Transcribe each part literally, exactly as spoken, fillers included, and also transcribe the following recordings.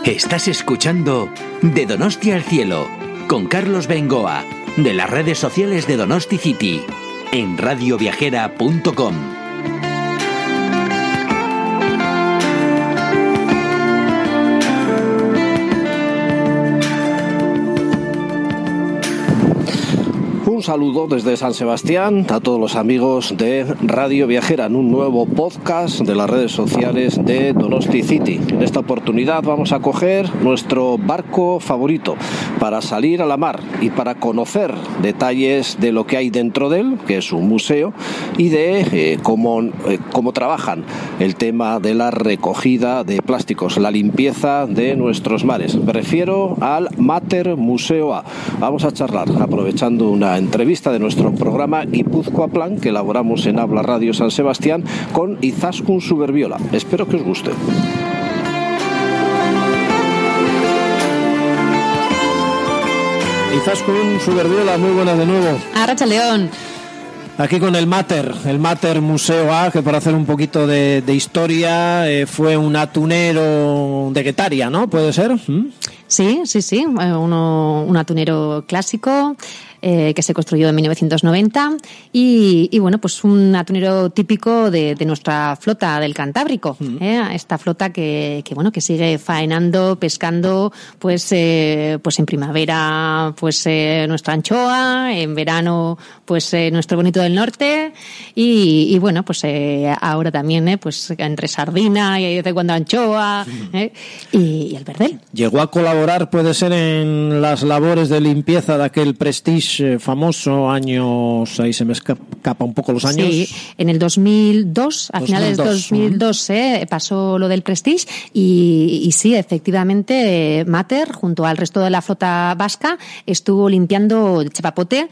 Estás escuchando De Donosti al Cielo, con Carlos Bengoa, de las redes sociales de Donosti City, en radio viajera punto com. Un saludo desde San Sebastián a todos los amigos de Radio Viajera en un nuevo podcast de las redes sociales de Donosti City. En esta oportunidad vamos a coger nuestro barco favorito para salir a la mar y para conocer detalles de lo que hay dentro de él, que es un museo, y de eh, cómo, eh, cómo trabajan el tema de la recogida de plásticos, la limpieza de nuestros mares. Me refiero al Mater Museo A. Vamos a charlar aprovechando una entrevista de nuestro programa Guipúzcoa Plan que elaboramos en Habla Radio San Sebastián con Izaskun Suberbiola. Espero que os guste. Izaskun Suberbiola, muy buenas de nuevo. Arratsaldeon. Aquí con el Mater, el Mater Museo A, que para hacer un poquito de, de historia eh, fue un atunero de Guetaria, ¿no? ¿Puede ser? ¿Mm? Sí, sí, sí, Uno, un atunero clásico eh, que se construyó en mil novecientos noventa y, y bueno, pues un atunero típico de, de nuestra flota del Cantábrico, mm. eh, esta flota que, que bueno, que sigue faenando, pescando, pues, eh, pues en primavera, pues eh, nuestra anchoa, en verano, pues eh, nuestro bonito del norte y, y bueno, pues eh, ahora también, eh, pues entre sardina y de vez en cuando anchoa mm. eh, y, y el verdel. Llegó a colaborar, puede ser, en las labores de limpieza de aquel Prestige famoso, años, ahí se me escapa un poco los años. Sí, en el dos mil dos, a finales de dos mil dos, eh, pasó lo del Prestige y, y sí, efectivamente, Mater, junto al resto de la flota vasca, estuvo limpiando el chapapote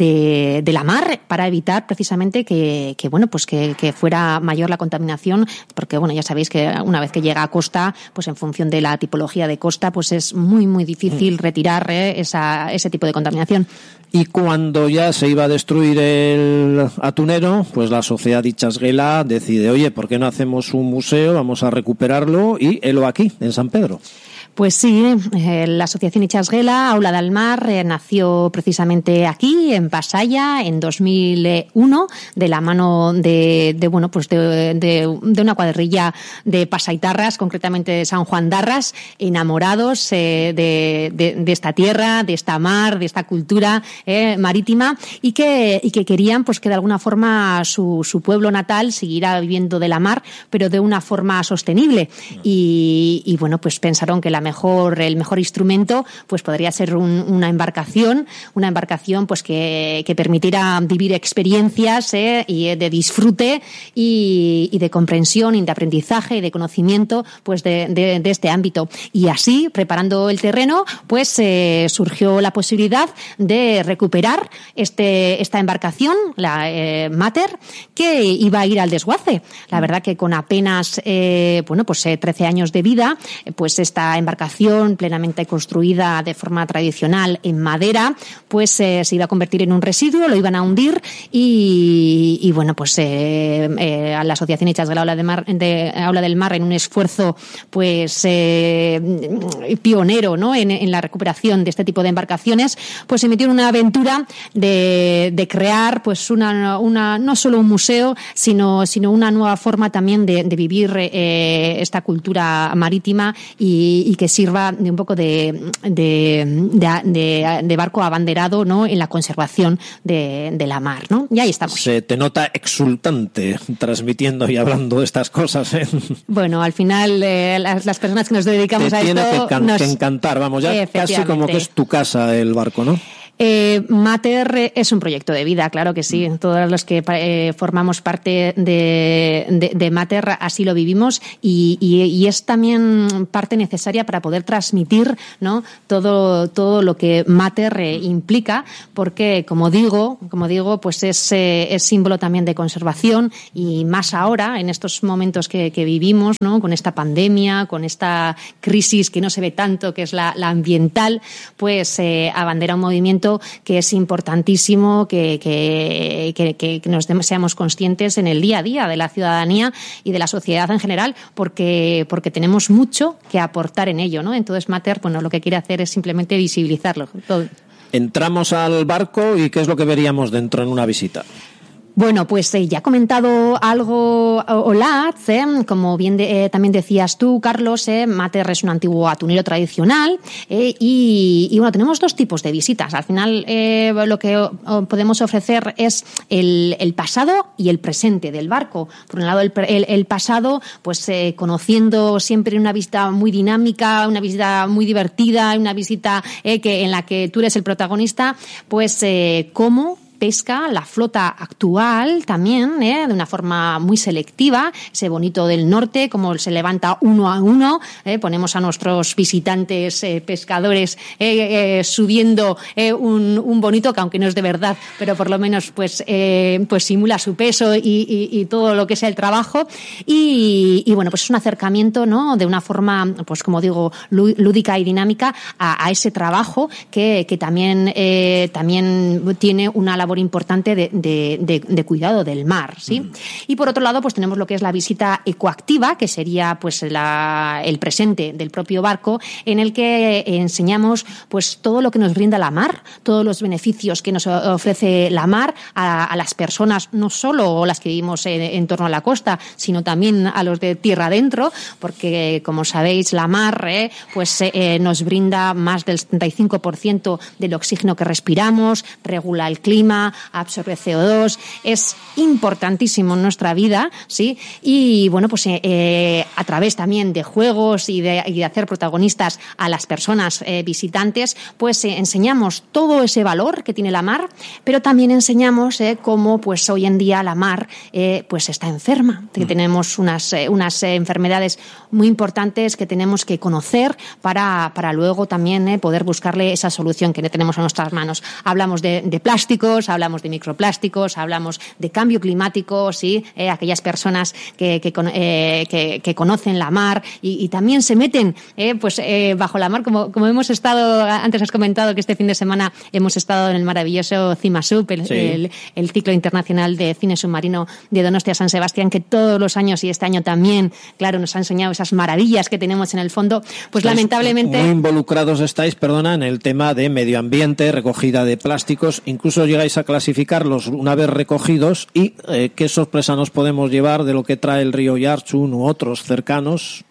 de, de la mar para evitar precisamente que, que bueno, pues que, que fuera mayor la contaminación, porque bueno, ya sabéis que una vez que llega a costa, pues en función de la tipología de costa, pues es muy, muy difícil retirar eh, esa, ese tipo de contaminación. Y cuando ya se iba a destruir el atunero, pues la sociedad Itxasgela decide, oye, ¿por qué no hacemos un museo? Vamos a recuperarlo y helo aquí, en San Pedro. Pues sí, eh, la Asociación Itxasgela, Aula del Mar, eh, nació precisamente aquí, en Pasaia, en dos mil uno, de la mano de, de bueno, pues de, de, de una cuadrilla de pasaitarras, concretamente de San Juan d'Arras, enamorados eh, de, de, de esta tierra, de esta mar, de esta cultura eh, marítima, y que, y que querían, pues, que de alguna forma su, su pueblo natal siguiera viviendo de la mar, pero de una forma sostenible. Y, y bueno, pues pensaron que la mejor, el mejor instrumento pues podría ser un, una embarcación, una embarcación pues que, que permitiera vivir experiencias eh, y de disfrute y, y de comprensión y de aprendizaje y de conocimiento pues de, de, de este ámbito. Y así, preparando el terreno, pues eh, surgió la posibilidad de recuperar este, esta embarcación, la eh, Mater, que iba a ir al desguace. La verdad que con apenas eh, bueno, pues eh, trece años de vida, pues esta embarcación plenamente construida de forma tradicional en madera, pues eh, se iba a convertir en un residuo, lo iban a hundir y, y bueno, pues eh, eh, a la Asociación Itxasgela Aula, de Mar, de, Aula del Mar, en un esfuerzo pues eh, pionero, ¿no? En, en la recuperación de este tipo de embarcaciones, pues se metió en una aventura de, de crear pues una, una, no solo un museo, sino, sino una nueva forma también de, de vivir eh, esta cultura marítima y, y que sirva de un poco de, de, de, de, de barco abanderado, ¿no? En la conservación de, de la mar, ¿no? Y ahí estamos. Se te nota exultante transmitiendo y hablando de estas cosas, ¿eh? Bueno, al final eh, las, las personas que nos dedicamos te a tiene esto... que, can- nos... que encantar, vamos, ya casi como que es tu casa el barco, ¿no? Eh, Mater es un proyecto de vida, claro que sí. Todos los que eh, formamos parte de, de, de Mater así lo vivimos y, y, y es también parte necesaria para poder transmitir, ¿no? todo, todo lo que Mater eh, implica, porque como digo, como digo, pues es, eh, es símbolo también de conservación y más ahora, en estos momentos que, que vivimos, ¿no? Con esta pandemia, con esta crisis que no se ve tanto, que es la, la ambiental, pues eh, abandera un movimiento elemento que es importantísimo que, que, que, que nos seamos conscientes en el día a día de la ciudadanía y de la sociedad en general, porque, porque tenemos mucho que aportar en ello, ¿no? Entonces, Mater, bueno, lo que quiere hacer es simplemente visibilizarlo. Todo. Entramos al barco y ¿qué es lo que veríamos dentro en una visita? Bueno, pues eh, ya ha comentado algo Olatz, eh, como bien de, eh, también decías tú, Carlos, eh, Mater es un antiguo atunero tradicional eh, y, y bueno, tenemos dos tipos de visitas. Al final eh, lo que o, podemos ofrecer es el, el pasado y el presente del barco. Por un lado, el, el, el pasado, pues eh, conociendo siempre una visita muy dinámica, una visita muy divertida, una visita eh, que en la que tú eres el protagonista, pues eh, cómo pesca la flota actual también, ¿eh? de una forma muy selectiva, ese bonito del norte, como se levanta uno a uno, ¿eh? ponemos a nuestros visitantes eh, pescadores eh, eh, subiendo eh, un, un bonito, que aunque no es de verdad, pero por lo menos pues, eh, pues simula su peso y, y, y todo lo que sea el trabajo. Y, y bueno, pues es un acercamiento, ¿no? de una forma, pues como digo, lúdica y dinámica a, a ese trabajo que, que también, eh, también tiene una labor importante de, de, de, de cuidado del mar, ¿sí? Mm. Y por otro lado, pues tenemos lo que es la visita ecoactiva, que sería pues la, el presente del propio barco, en el que enseñamos pues todo lo que nos brinda la mar, todos los beneficios que nos ofrece la mar a, a las personas, no solo las que vivimos en, en torno a la costa, sino también a los de tierra adentro, porque como sabéis, la mar eh, pues eh, nos brinda más del setenta y cinco por ciento del oxígeno que respiramos, regula el clima, absorbe C O dos, es importantísimo en nuestra vida, ¿sí? Y bueno, pues eh, a través también de juegos y de, y de hacer protagonistas a las personas eh, visitantes, pues eh, enseñamos todo ese valor que tiene la mar, pero también enseñamos eh, cómo pues hoy en día la mar eh, pues está enferma, que mm. tenemos unas, eh, unas eh, enfermedades muy importantes que tenemos que conocer para, para luego también eh, poder buscarle esa solución que tenemos en nuestras manos. Hablamos de, de plásticos, hablamos de microplásticos, hablamos de cambio climático, sí, eh, aquellas personas que, que, eh, que, que conocen la mar y, y también se meten eh, pues eh, bajo la mar, como, como hemos estado, antes has comentado que este fin de semana hemos estado en el maravilloso CIMASUB, el, sí. el, el ciclo internacional de cine submarino de Donostia San Sebastián, que todos los años y este año también, claro, nos ha enseñado esas maravillas que tenemos en el fondo, pues estáis lamentablemente... Muy involucrados estáis, perdona, en el tema de medio ambiente, recogida de plásticos, incluso llegáis a clasificarlos una vez recogidos y eh, qué sorpresa nos podemos llevar de lo que trae el río Yarchun u otros cercanos.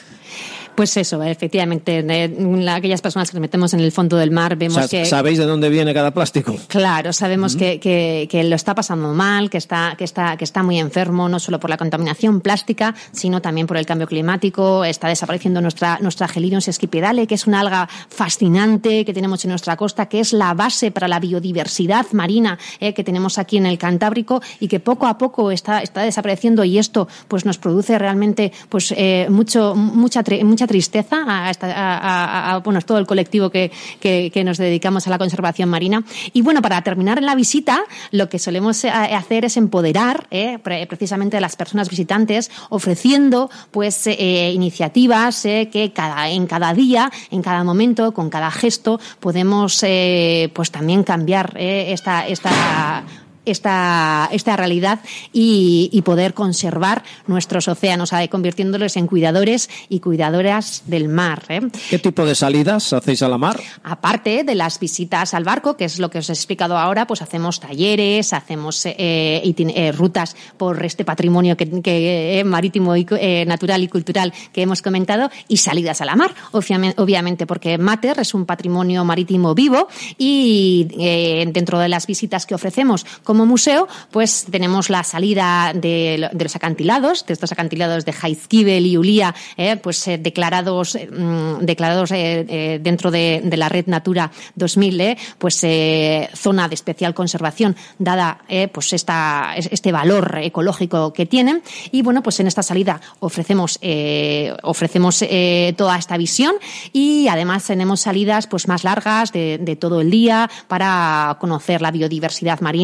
Pues eso, efectivamente, eh, aquellas personas que nos metemos en el fondo del mar vemos, o sea, que... ¿Sabéis de dónde viene cada plástico? Claro, sabemos uh-huh. que, que, que lo está pasando mal, que está, que, está, que está muy enfermo, no solo por la contaminación plástica, sino también por el cambio climático. Está desapareciendo nuestra, nuestra Gelirium sesquipedale, que es una alga fascinante que tenemos en nuestra costa, que es la base para la biodiversidad marina eh, que tenemos aquí en el Cantábrico y que poco a poco está, está desapareciendo, y esto pues nos produce realmente pues eh, mucho, mucha, mucha tristeza a, esta, a, a, a bueno, todo el colectivo que, que, que nos dedicamos a la conservación marina. Y bueno, para terminar en la visita, lo que solemos hacer es empoderar eh, precisamente a las personas visitantes, ofreciendo pues eh, iniciativas eh, que cada, en cada día, en cada momento, con cada gesto, podemos eh, pues también cambiar eh, esta, esta Esta, esta realidad y, y poder conservar nuestros océanos, convirtiéndolos en cuidadores y cuidadoras del mar. ¿eh? ¿Qué tipo de salidas hacéis a la mar? Aparte de las visitas al barco, que es lo que os he explicado ahora, pues hacemos talleres, hacemos eh, itin- eh, rutas por este patrimonio que, que, eh, marítimo, y, eh, natural y cultural que hemos comentado, y salidas a la mar, obviamente, obviamente porque Mater es un patrimonio marítimo vivo y eh, dentro de las visitas que ofrecemos como museo, pues tenemos la salida de, de los acantilados, de estos acantilados de Jaizkibel y Ulia, eh, pues eh, declarados, eh, declarados eh, eh, dentro de, de la red Natura dos mil, eh, pues eh, zona de especial conservación, dada eh, pues esta, este valor ecológico que tienen. Y bueno, pues en esta salida ofrecemos eh, ofrecemos eh, toda esta visión, y además tenemos salidas pues más largas de, de todo el día para conocer la biodiversidad marina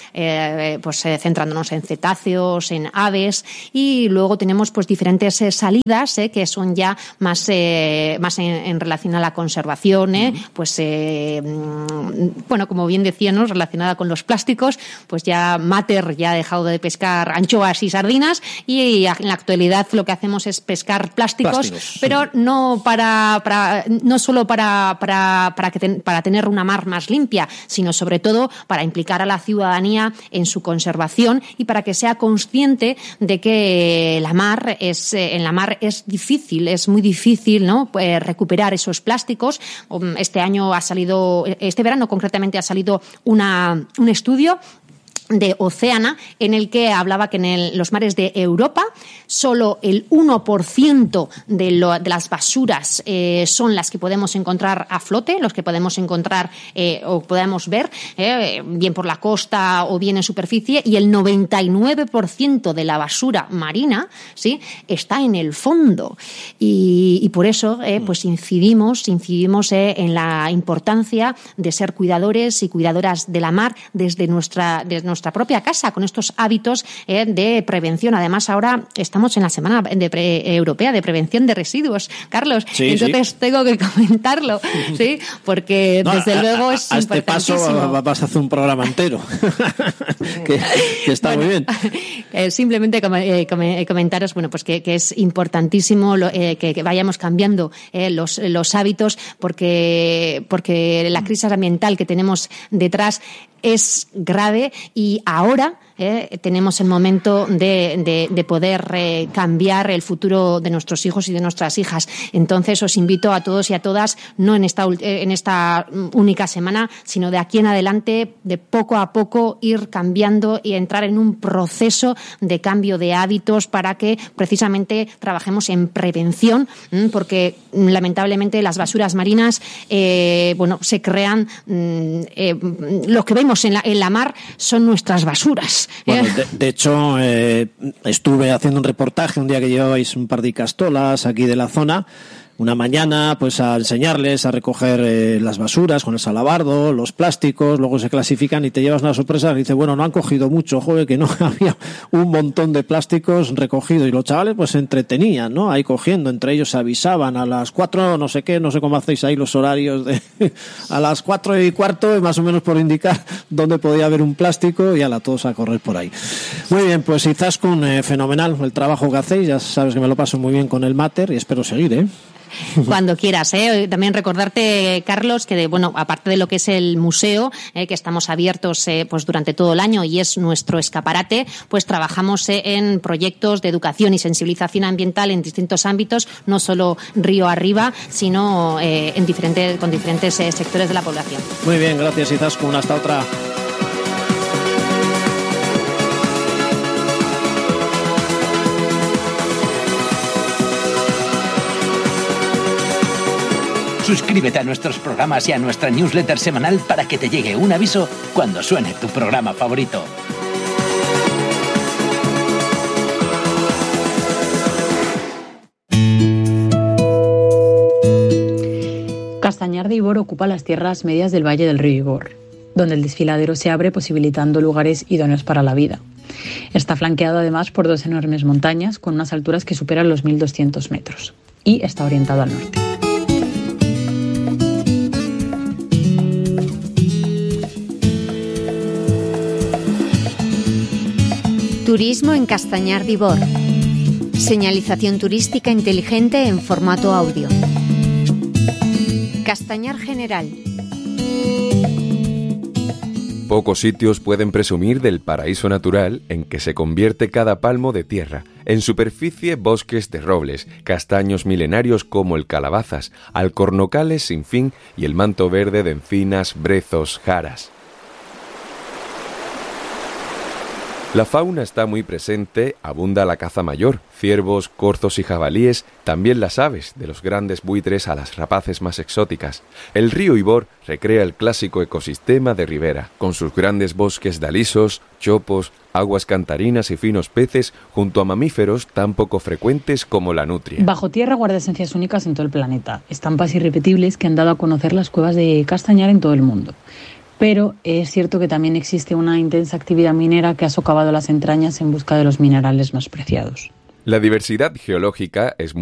eh, pues eh, centrándonos en cetáceos, en aves, y luego tenemos pues diferentes eh, salidas eh, que son ya más, eh, más en, en relación a la conservación, eh, uh-huh. pues eh, bueno, como bien decíamos, relacionada con los plásticos, pues ya Mater ya ha dejado de pescar anchoas y sardinas, y en la actualidad lo que hacemos es pescar plásticos, plásticos. pero no para, para no solo para para para que ten, para tener una mar más limpia, sino sobre todo para implicar a la ciudadanía en su conservación y para que sea consciente de que la mar es en la mar es difícil, es muy difícil, ¿no? Pues recuperar esos plásticos. Este año ha salido, este verano concretamente ha salido una un estudio de Oceana, en el que hablaba que en el, los mares de Europa solo el uno por ciento de, lo, de las basuras eh, son las que podemos encontrar a flote, los que podemos encontrar eh, o podemos ver, eh, bien por la costa o bien en superficie, y el noventa y nueve por ciento de la basura marina, ¿sí?, está en el fondo. Y, y por eso eh, pues incidimos, incidimos eh, en la importancia de ser cuidadores y cuidadoras de la mar desde nuestra, desde nuestra nuestra propia casa, con estos hábitos eh, de prevención. Además, ahora estamos en la Semana de pre- Europea de Prevención de Residuos, Carlos. Sí, entonces sí. tengo que comentarlo, ¿sí? Porque no, desde a, luego es a este paso vas a hacer un programa entero. que, que está bueno, muy bien. Eh, simplemente com- eh, com- comentaros, bueno, pues que, que es importantísimo lo, eh, que, que vayamos cambiando eh, los, los hábitos, porque, porque la crisis ambiental que tenemos detrás es grave, y ahora eh, tenemos el momento de, de, de poder eh, cambiar el futuro de nuestros hijos y de nuestras hijas. Entonces os invito a todos y a todas, no en esta, en esta única semana, sino de aquí en adelante, de poco a poco ir cambiando y entrar en un proceso de cambio de hábitos para que precisamente trabajemos en prevención, porque lamentablemente las basuras marinas eh, bueno, se crean, eh, lo que vemos en la, en la mar son nuestras basuras. Bueno, de, de hecho, eh, estuve haciendo un reportaje un día que llevabais un par de castolas aquí de la zona, una mañana, pues a enseñarles a recoger eh, las basuras con el salabardo, los plásticos, luego se clasifican y te llevas una sorpresa y dices, bueno, no han cogido mucho, joder, que no había un montón de plásticos recogidos, y los chavales pues se entretenían, ¿no? Ahí cogiendo, entre ellos se avisaban a las cuatro, no sé qué, no sé cómo hacéis ahí los horarios de a las cuatro y cuarto, más o menos por indicar dónde podía haber un plástico, y ala, todos a correr por ahí. Muy bien, pues Izaskun, eh, fenomenal el trabajo que hacéis, ya sabes que me lo paso muy bien con el Mater y espero seguir, ¿eh? Cuando quieras, ¿eh? También recordarte, Carlos, que de, bueno, aparte de lo que es el museo, eh, que estamos abiertos eh, pues durante todo el año y es nuestro escaparate, pues trabajamos eh, en proyectos de educación y sensibilización ambiental en distintos ámbitos, no solo río arriba, sino eh, en diferentes, con diferentes eh, sectores de la población. Muy bien, gracias, Izaskun, hasta otra. Suscríbete a nuestros programas y a nuestra newsletter semanal para que te llegue un aviso cuando suene tu programa favorito. Castañar de Ibor ocupa las tierras medias del Valle del Río Ibor, donde el desfiladero se abre posibilitando lugares idóneos para la vida. Está flanqueado además por dos enormes montañas con unas alturas que superan los mil doscientos metros y está orientado al norte. Turismo en Castañar de Ibor. Señalización turística inteligente en formato audio. Castañar General. Pocos sitios pueden presumir del paraíso natural en que se convierte cada palmo de tierra. En superficie, bosques de robles, castaños milenarios como el calabazas, alcornocales sin fin y el manto verde de encinas, brezos, jaras. La fauna está muy presente, abunda la caza mayor, ciervos, corzos y jabalíes, también las aves, de los grandes buitres a las rapaces más exóticas. El río Ibor recrea el clásico ecosistema de ribera, con sus grandes bosques de alisos, chopos, aguas cantarinas y finos peces, junto a mamíferos tan poco frecuentes como la nutria. Bajo tierra guarda esencias únicas en todo el planeta, estampas irrepetibles que han dado a conocer las cuevas de Castañar en todo el mundo. pero es cierto que también existe una intensa actividad minera que ha socavado las entrañas en busca de los minerales más preciados. La diversidad geológica es muy